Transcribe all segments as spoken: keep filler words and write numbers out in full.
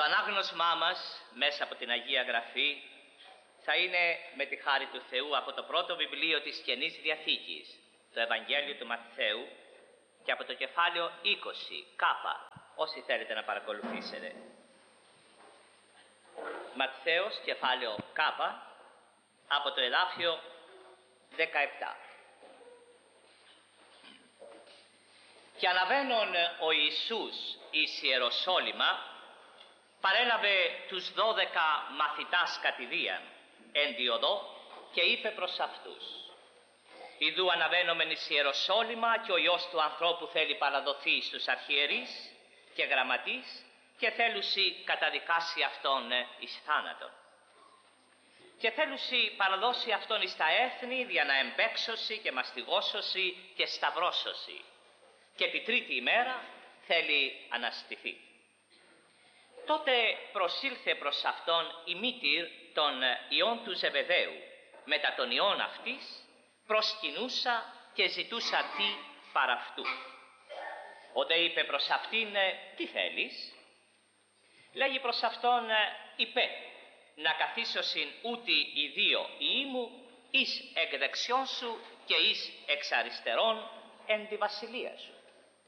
ανάγνωσμά μας μέσα από την Αγία Γραφή θα είναι με τη χάρη του Θεού από το πρώτο βιβλίο της Καινής Διαθήκης, το Ευαγγέλιο του Ματθαίου, και από το κεφάλαιο είκοσι, κάπα, όσοι θέλετε να παρακολουθήσετε. Ματθαίος, κεφάλαιο κάπα, από το εδάφιο δεκαεπτά. «Και αναβαίνον ο Ιησούς εις Ιεροσόλυμα, παρέλαβε τους δώδεκα μαθητάς κατηδίαν εν τη οδό και είπε προς αυτούς: Ιδού αναβαίνομεν εις Ιεροσόλυμα και ο Υιός του ανθρώπου θέλει παραδοθεί στους αρχιερείς και γραμματείς και θέλουσι καταδικάσει αυτόν εις θάνατον. Και θέλουσι παραδώσει αυτόν εις τα έθνη δια να εμπέξωση και μαστιγώσωση και σταυρώσωση. Και επί τρίτη ημέρα θέλει αναστηθεί. Τότε προσήλθε προς αυτόν η μήτηρ των ιών του Ζεβεδαίου, μετά των ιών αυτής προσκυνούσα και ζητούσα τι παρά αυτού. Ο δε είπε προς αυτήν, τι θέλεις? Λέγει προς αυτόν, είπε, να καθίσωσιν ούτι οι δύο ιοί μου εις εκ δεξιών σου και εις εξ αριστερών εν τη βασιλεία σου.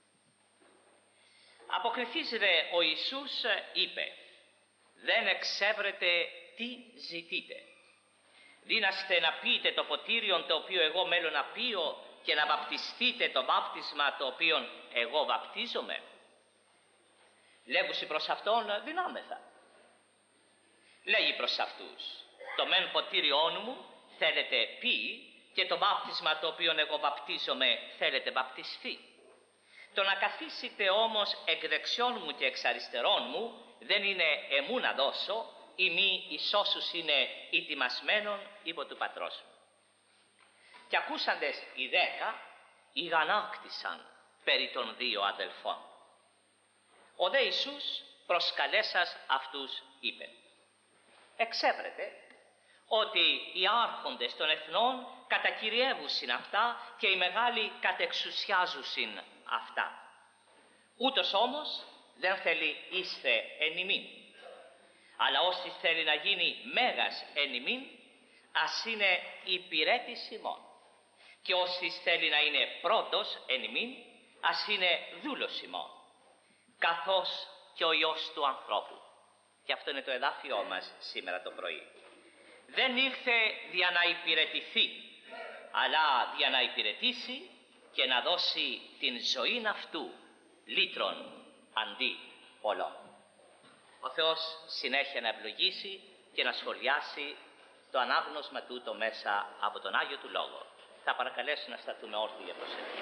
Αποκριθείς δε ο Ιησούς είπε, δεν εξεύρετε τι ζητείτε. Δύναστε να πείτε το ποτήριον το οποίο εγώ μέλω να πείω και να βαπτιστείτε το βάπτισμα το οποίο εγώ βαπτίζομαι? Λέγουσι προς αυτόν, δυνάμεθα. Λέγει προς αυτούς, το μεν ποτήριόν μου θέλετε πει και το βάπτισμα το οποίο εγώ βαπτίζομαι θέλετε βαπτιστεί. Το να καθίσετε όμως εκ δεξιών μου και εξ αριστερών μου δεν είναι εμού να δώσω, ή μη εις όσους είναι ετοιμασμένων υπό του πατρός μου. Και ακούσαντες οι δέκα ηγανάκτησαν περί των δύο αδελφών. Ο δε Ιησούς προσκαλέσας αυτούς είπε, εξέβρετε ότι οι άρχοντες των εθνών κατακυριεύουσιν αυτά και οι μεγάλοι κατεξουσιάζουσιν αυτά. Ούτως όμως δεν θέλει είστε εν ημίν. Αλλά όσοι θέλει να γίνει μέγας εν ημίν, ας είναι υπηρέτης ημών. Και όσοι θέλει να είναι πρώτος εν ημίν, ας είναι δούλος ημών. Καθώς και ο Υιός του ανθρώπου. Και αυτό είναι το εδάφιό μας σήμερα το πρωί. Δεν ήρθε για να υπηρετηθεί, αλλά για να υπηρετήσει και να δώσει την ζωήν αυτού λύτρων αντί πολλών. Ο Θεός συνέχεια να ευλογήσει και να σχολιάσει το ανάγνωσμα τούτο μέσα από τον Άγιο του Λόγο. Θα παρακαλέσω να σταθούμε όρθιοι για προσευχή.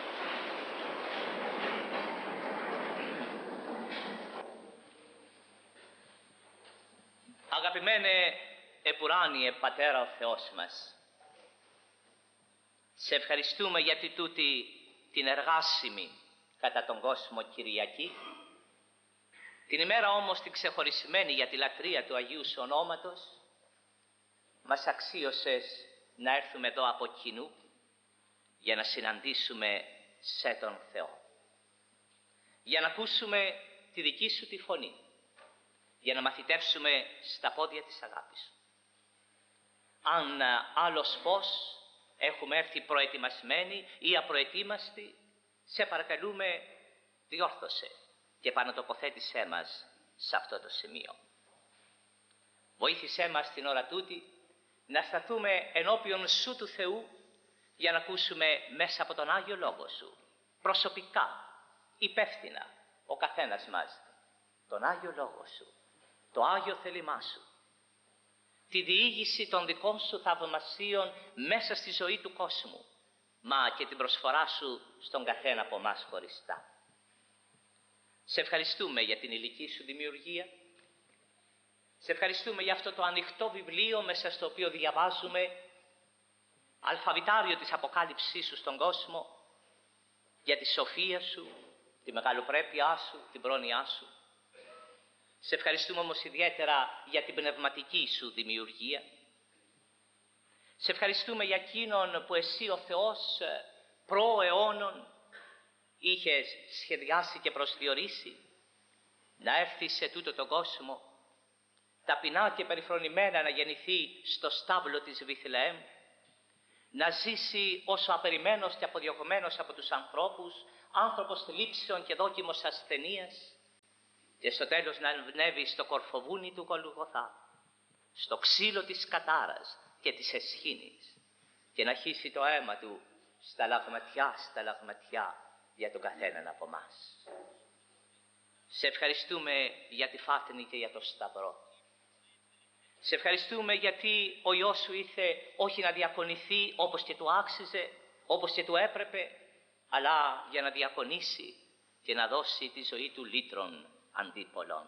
Αγαπημένε επουράνιε Πατέρα ο Θεός μας, σε ευχαριστούμε γιατί τούτη την εργάσιμη κατά τον κόσμο Κυριακή, την ημέρα όμως την ξεχωρισμένη για τη λατρεία του Αγίου Σου ονόματος, μας αξίωσες να έρθουμε εδώ από κοινού για να συναντήσουμε σε τον Θεό, για να ακούσουμε τη δική Σου τη φωνή, για να μαθητεύσουμε στα πόδια της αγάπης Σου. Αν άλλος πώς έχουμε έρθει προετοιμασμένοι ή απροετοίμαστοι, σε παρακαλούμε διόρθωσε και επανατοποθέτησέ μας σε αυτό το σημείο. Βοήθησέ μας την ώρα τούτη να σταθούμε ενώπιον Σου του Θεού για να ακούσουμε μέσα από τον Άγιο Λόγο Σου, προσωπικά, υπεύθυνα, ο καθένας μας, τον Άγιο Λόγο Σου, το Άγιο θέλημά Σου, τη διήγηση των δικών Σου θαυμασίων μέσα στη ζωή του κόσμου, μα και την προσφορά Σου στον καθένα από εμάς χωριστά. Σε ευχαριστούμε για την ηλική Σου δημιουργία. Σε ευχαριστούμε για αυτό το ανοιχτό βιβλίο μέσα στο οποίο διαβάζουμε αλφαβητάριο της αποκάλυψής Σου στον κόσμο, για τη σοφία Σου, τη μεγαλοπρέπειά Σου, την πρόνοιά Σου. Σε ευχαριστούμε όμως ιδιαίτερα για την πνευματική Σου δημιουργία. Σε ευχαριστούμε για εκείνον που Εσύ ο Θεός προ αιώνων είχες σχεδιάσει και προσδιορίσει να έρθει σε τούτο τον κόσμο ταπεινά και περιφρονημένα να γεννηθεί στο στάβλο της Βιθλεέμ, να ζήσει όσο απεριμένος και αποδιωγμένος από τους ανθρώπους, άνθρωπος θλίψεων και δόκιμος ασθενείας, και στο τέλος να ανέβει στο κορφοβούνι του Γολγοθά, στο ξύλο της κατάρας και της εσχήνης, και να χύσει το αίμα του στα λαγματιά, στα λαγματιά για τον καθέναν από εμάς. Σε ευχαριστούμε για τη φάτνη και για το σταυρό. Σε ευχαριστούμε γιατί ο Υιός σου ήρθε όχι να διακονηθεί όπως και του άξιζε, όπως και του έπρεπε, αλλά για να διακονήσει και να δώσει τη ζωή του λύτρων αντί πολλών.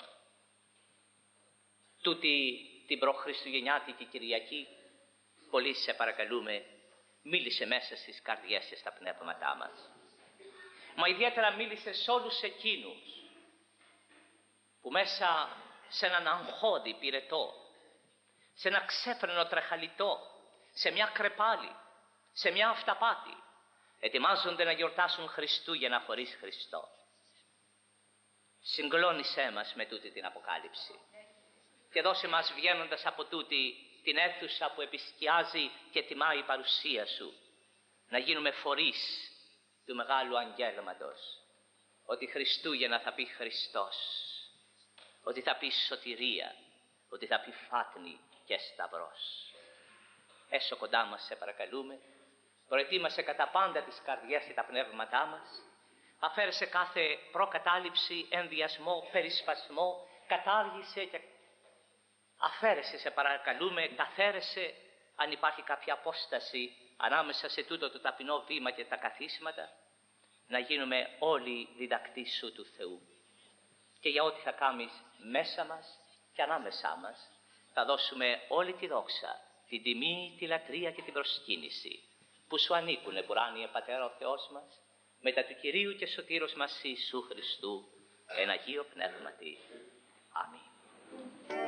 Τούτη την προχριστουγεννιάτικη Κυριακή, πολύ σε παρακαλούμε, μίλησε μέσα στις καρδιές και στα πνεύματά μας. Μα ιδιαίτερα μίλησε σε όλους εκείνους που μέσα σε έναν αγχώδη πυρετό, σε ένα ξέφρενο τρεχαλιτό, σε μια κρεπάλη, σε μια αυταπάτη, ετοιμάζονται να γιορτάσουν Χριστούγεννα χωρίς Χριστό. Συγκλώνησέ μας με τούτη την αποκάλυψη και δώσε μας, βγαίνοντας από τούτη την αίθουσα που επισκιάζει και τιμά η παρουσία σου, να γίνουμε φορείς του μεγάλου αγγέλματος, ότι Χριστούγεννα θα πει Χριστός, ότι θα πει σωτηρία, ότι θα πει φάτνη και σταυρός. Έσω κοντά μας σε παρακαλούμε, προετοίμασε κατά πάντα τις καρδιές και τα πνεύματά μας, αφαίρεσε κάθε προκατάληψη, ενδιασμό, περισπασμό, κατάργησε και αφαίρεσε σε παρακαλούμε, καθαίρεσε αν υπάρχει κάποια απόσταση ανάμεσα σε τούτο το ταπεινό βήμα και τα καθίσματα, να γίνουμε όλοι διδακτοί σου του Θεού. Και για ό,τι θα κάνεις μέσα μας και ανάμεσά μας, θα δώσουμε όλη τη δόξα, την τιμή, τη λατρεία και την προσκύνηση που σου ανήκουνε, ουράνιε Πατέρα ο Θεός μας, μετά του Κυρίου και Σωτήρος μας Ιησού Χριστού, εν Αγίο Πνεύματι. Αμήν.